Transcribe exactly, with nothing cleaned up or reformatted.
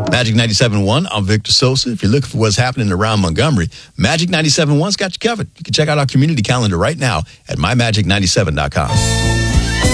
Magic ninety-seven point one, I'm Victor Sosa. If you're looking for what's happening around Montgomery, Magic ninety-seven point one's got you covered. You can check out our community calendar right now at my magic ninety-seven dot com.